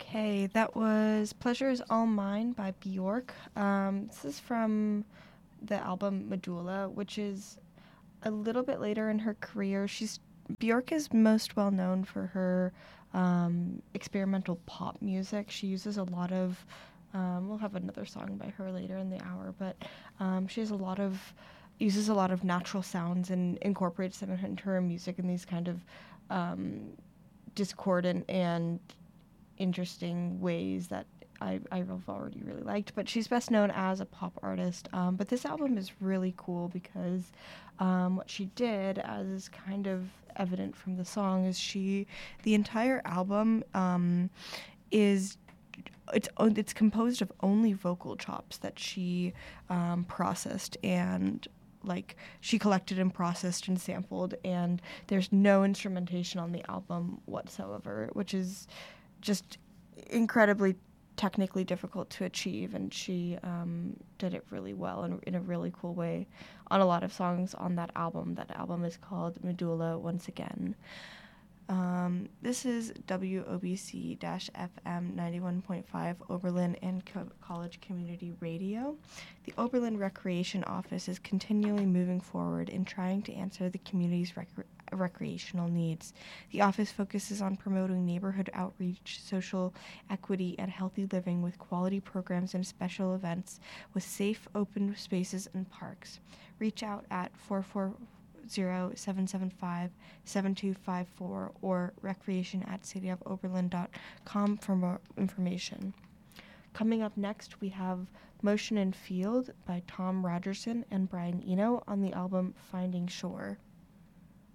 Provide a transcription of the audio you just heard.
Okay, that was Pleasure Is All Mine by Bjork. This is from the album Medulla, which is a little bit later in her career. Bjork is most well known for her experimental pop music. She uses a lot of we'll have another song by her later in the hour, but she has uses a lot of natural sounds and incorporates them into her music in these kind of discordant and interesting ways that I've already really liked. But she's best known as a pop artist. But this album is really cool because what she did, as is kind of evident from the song, is the entire album is it's composed of only vocal chops that she processed and she collected and processed and sampled, and there's no instrumentation on the album whatsoever, which is just incredibly technically difficult to achieve, and she did it really well and in a really cool way on a lot of songs on that album. That album is called Medulla once again. This is WOBC-FM 91.5 Oberlin and College Community Radio. The Oberlin Recreation Office is continually moving forward in trying to answer the community's recreational needs. The office focuses on promoting neighborhood outreach, social equity, and healthy living with quality programs and special events with safe, open spaces and parks. Reach out at 440-775-7254 or recreation@cityofoberlin.com for more information. Coming up next, we have Motion and Field by Tom Rogerson and Brian Eno on the album Finding Shore.